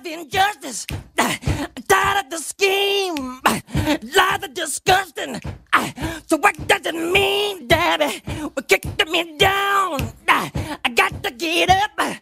the injustice. Tired of the scheme. Lies are disgusting. So what does it mean, Daddy? Well, kicked me down. I got to get up.